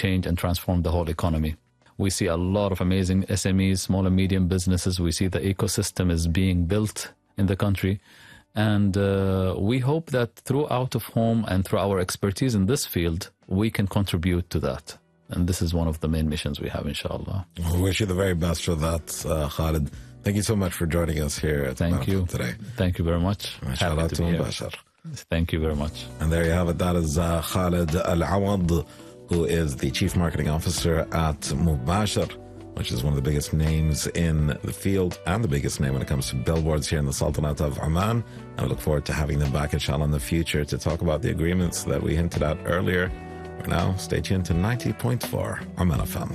change and transform the whole economy. We see a lot of amazing SMEs, small and medium businesses. We see the ecosystem is being built in the country. And we hope that through Out of Home and through our expertise in this field, we can contribute to that. And this is one of the main missions we have, inshallah. We wish you the very best for that, Khalid. Thank you so much for joining us here at Thank you today. Thank you very much. Happy to be here. Thank you very much. And there you have it. That is Khalid Al-Awad, who is the Chief Marketing Officer at Mubashir, which is one of the biggest names in the field and the biggest name when it comes to billboards here in the Sultanate of Oman. And we look forward to having them back, inshallah, in the future to talk about the agreements that we hinted at earlier. For now, stay tuned to 90.4 Oman FM.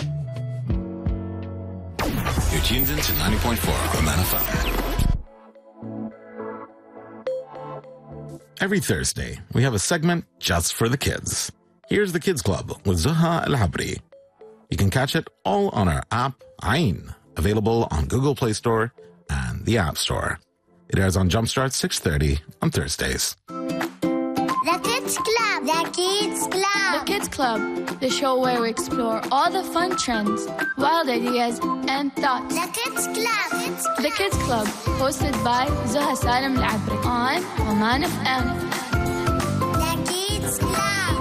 You're tuned in to 90.4 Oman FM. Every Thursday, we have a segment just for the kids. Here's the Kids Club with Zuha Al-Habri. You can catch it all on our app, Ain, available on Google Play Store and the App Store. It airs on Jumpstart 6:30 on Thursdays. The Kids Club. The Kids Club. The Kids Club, the show where we explore all the fun trends, wild ideas, and thoughts. The Kids Club. The Kids Club, hosted by Zuha Salam Al-Abri on Oman FM. The Kids Club.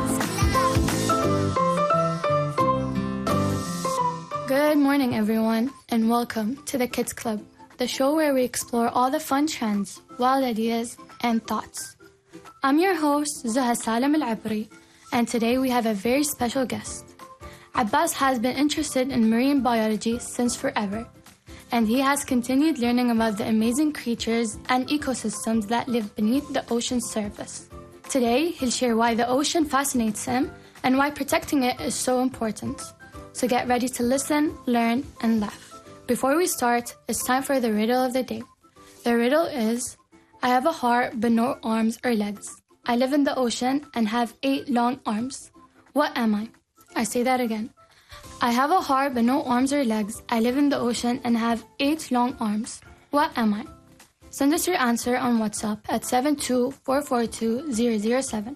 Good morning, everyone, and welcome to the Kids Club, the show where we explore all the fun trends, wild ideas, and thoughts. I'm your host, Zuha Salam Al-Abri, and today we have a very special guest. Abbas has been interested in marine biology since forever, and he has continued learning about the amazing creatures and ecosystems that live beneath the ocean's surface. Today, he'll share why the ocean fascinates him and why protecting it is so important. So get ready to listen, learn, and laugh. Before we start, it's time for the riddle of the day. The riddle is, I have a heart but no arms or legs. I live in the ocean and have 8 long arms. What am I? I say that again. I have a heart but no arms or legs. I live in the ocean and have 8 long arms. What am I? Send us your answer on WhatsApp at 72442-007.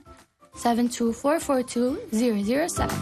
72442-007.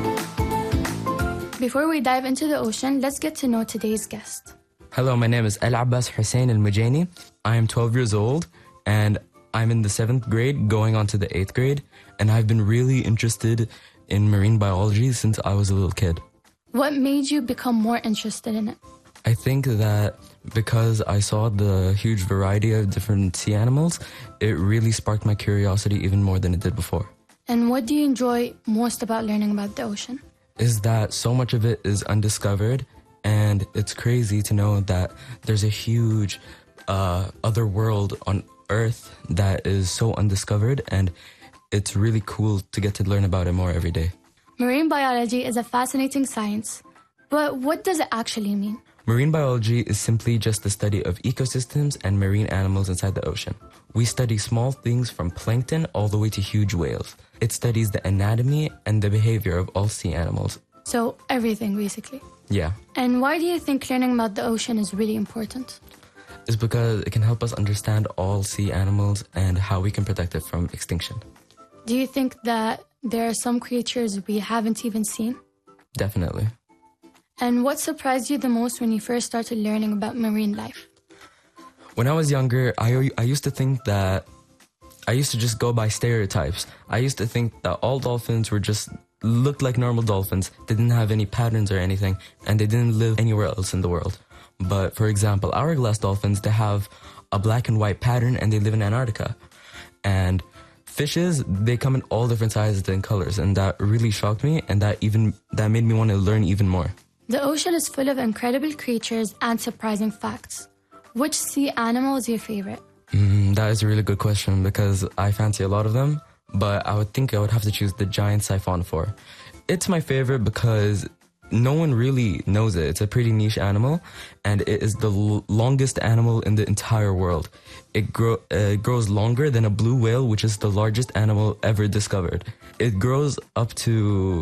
Before we dive into the ocean, let's get to know today's guest. Hello, my name is Al-Abbas Hussein Al-Mujani. I am 12 years old and I'm in the 7th grade going on to the 8th grade, and I've been really interested in marine biology since I was a little kid. What made you become more interested in it? I think that because I saw the huge variety of different sea animals, it really sparked my curiosity even more than it did before. And what do you enjoy most about learning about the ocean? Is that so much of it is undiscovered, and it's crazy to know that there's a huge other world on Earth that is so undiscovered, and it's really cool to get to learn about it more every day. Marine biology is a fascinating science, but what does it actually mean? Marine biology is simply just the study of ecosystems and marine animals inside the ocean. We study small things from plankton all the way to huge whales. It studies the anatomy and the behavior of all sea animals. So everything, basically. Yeah. And why do you think learning about the ocean is really important? It's because it can help us understand all sea animals and how we can protect it from extinction. Do you think that there are some creatures we haven't even seen? Definitely. And what surprised you the most when you first started learning about marine life? When I was younger, I used to think that I used to just go by stereotypes. I used to think that all dolphins looked like normal dolphins. They didn't have any patterns or anything, and they didn't live anywhere else in the world. But for example, hourglass dolphins, they have a black and white pattern and they live in Antarctica. And fishes, they come in all different sizes and colors, and that really shocked me, and that made me want to learn even more. The ocean is full of incredible creatures and surprising facts. Which sea animal is your favorite? That is a really good question because I fancy a lot of them, but I would have to choose the giant siphonophore. It's my favorite because no one really knows it. It's a pretty niche animal, and it is the longest animal in the entire world. It grows longer than a blue whale, which is the largest animal ever discovered. It grows up to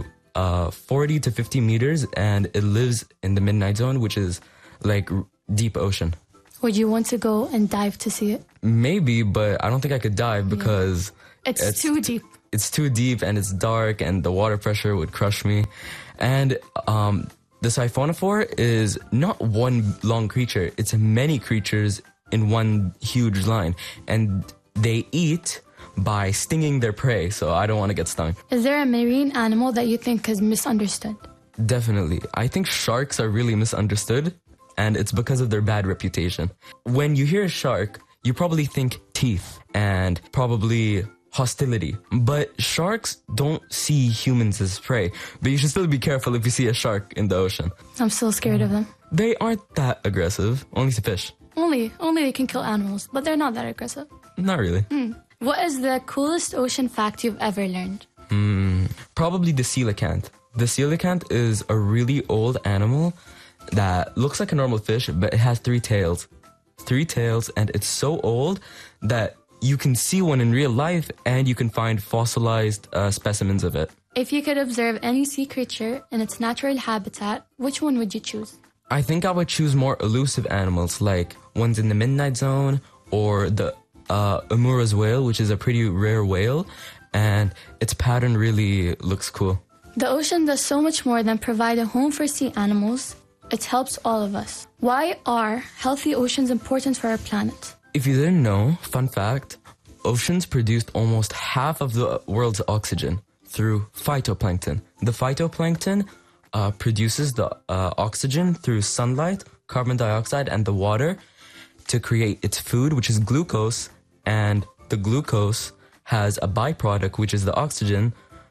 40 to 50 meters, and it lives in the midnight zone, which is like deep ocean. Would you want to go and dive to see it? Maybe, but I don't think I could dive because it's too deep. it's too deep and it's dark and the water pressure would crush me. And the siphonophore is not one long creature. It's many creatures in one huge line. And they eat by stinging their prey, so I don't want to get stung. Is there a marine animal that you think is misunderstood? Definitely. I think sharks are really misunderstood, and it's because of their bad reputation. When you hear a shark, you probably think teeth and probably hostility. But sharks don't see humans as prey. But you should still be careful if you see a shark in the ocean. I'm still scared of them. They aren't that aggressive, only to fish. Only they can kill animals, but they're not that aggressive. Not really. What is the coolest ocean fact you've ever learned? Probably the coelacanth. The coelacanth is a really old animal that looks like a normal fish, but it has 3 tails. 3 tails, and it's so old that you can see one in real life and you can find fossilized specimens of it. If you could observe any sea creature in its natural habitat, which one would you choose? I think I would choose more elusive animals, like ones in the midnight zone or the Amura's whale, which is a pretty rare whale, and its pattern really looks cool. The ocean does so much more than provide a home for sea animals. It helps all of us. Why are healthy oceans important for our planet? If you didn't know, fun fact, oceans produced almost half of the world's oxygen through phytoplankton. The phytoplankton produces the oxygen through sunlight, carbon dioxide, and the water to create its food, which is glucose, and the glucose has a byproduct, which is the oxygen,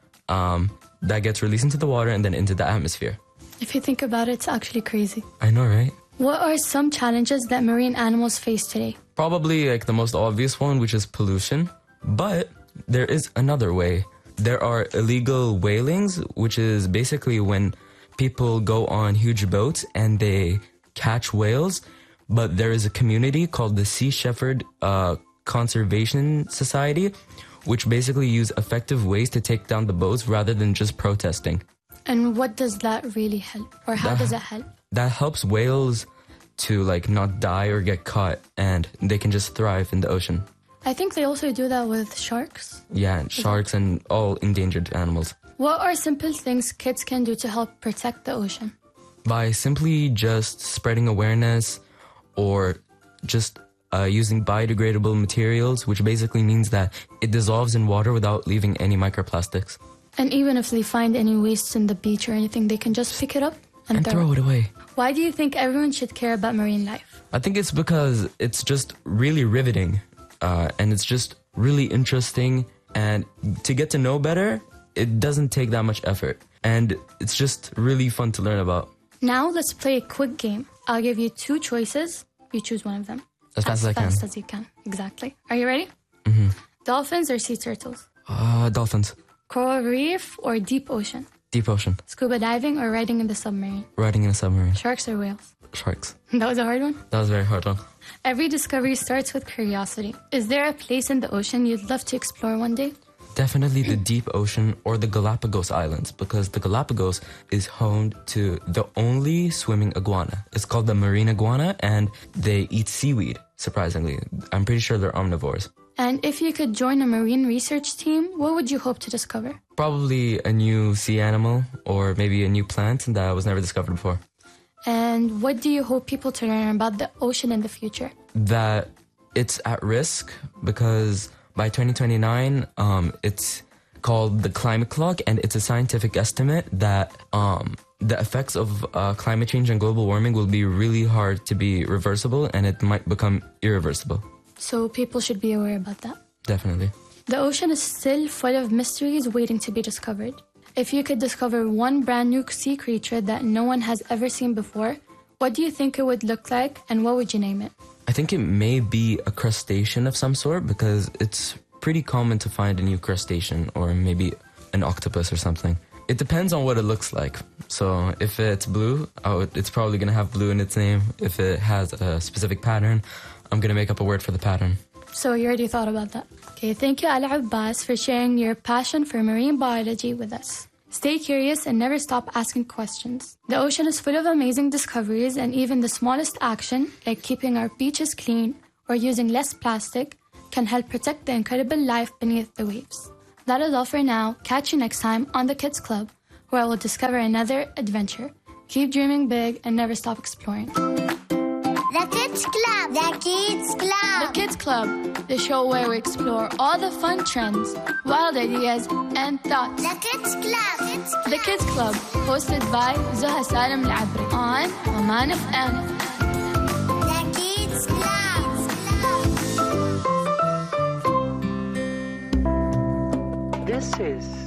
that gets released into the water and then into the atmosphere. If you think about it, it's actually crazy. I know, right? What are some challenges that marine animals face today? Probably like the most obvious one, which is pollution. But there is another way. There are illegal whalings, which is basically when people go on huge boats and they catch whales. But there is a community called the Sea Shepherd Conservation Society, which basically use effective ways to take down the boats rather than just protesting. And what does that really help? Or how does it help? That helps whales to like not die or get caught, and they can just thrive in the ocean. I think they also do that with sharks. Yeah, sharks and all endangered animals. What are simple things kids can do to help protect the ocean? By simply just spreading awareness or just using biodegradable materials, which basically means that it dissolves in water without leaving any microplastics. And even if they find any waste in the beach or anything, they can just pick it up and throw it away. Why do you think everyone should care about marine life? I think it's because it's just really riveting and it's just really interesting, and to get to know better, it doesn't take that much effort, and it's just really fun to learn about. Now let's play a quick game. I'll give you 2 choices. You choose one of them. As fast as I can. As fast as you can. Exactly. Are you ready? Dolphins or sea turtles? Dolphins. Coral reef or deep ocean? Deep ocean. Scuba diving or riding in the submarine? Riding in a submarine. Sharks or whales? Sharks. That was a hard one. That was a very hard one. Every discovery starts with curiosity. Is there a place in the ocean you'd love to explore one day? Definitely the deep ocean or the Galapagos Islands, because the Galapagos is home to the only swimming iguana. It's called the marine iguana, and they eat seaweed, surprisingly. I'm pretty sure they're omnivores. And if you could join a marine research team, what would you hope to discover? Probably a new sea animal or maybe a new plant that was never discovered before. And what do you hope people to learn about the ocean in the future? That it's at risk because by 2029, it's called the climate clock, and it's a scientific estimate that the effects of climate change and global warming will be really hard to be reversible, and it might become irreversible. So people should be aware about that. Definitely. The ocean is still full of mysteries waiting to be discovered. If you could discover one brand new sea creature that no one has ever seen before, what do you think it would look like, and what would you name it? I think it may be a crustacean of some sort, because it's pretty common to find a new crustacean or maybe an octopus or something. It depends on what it looks like. So if it's blue, it's probably going to have blue in its name. If it has a specific pattern, I'm going to make up a word for the pattern. So you already thought about that. Okay, thank you, Al Abbas, for sharing your passion for marine biology with us. Stay curious and never stop asking questions. The ocean is full of amazing discoveries, and even the smallest action, like keeping our beaches clean or using less plastic, can help protect the incredible life beneath the waves. That is all for now. Catch you next time on The Kids Club, where I will discover another adventure. Keep dreaming big and never stop exploring. The Kids Club. The Kids Club. The Kids Club, the show where we explore all the fun trends, wild ideas, and thoughts. The Kids Club. The Kids Club, hosted by Zuha Salam Al-Abri on Oman FM. The Kids Club. This is